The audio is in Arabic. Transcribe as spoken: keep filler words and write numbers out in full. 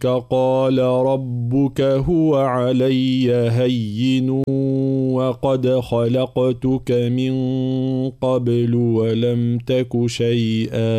قال ربك هو علي هين وقد خلقتك من قبل ولم تك شيئا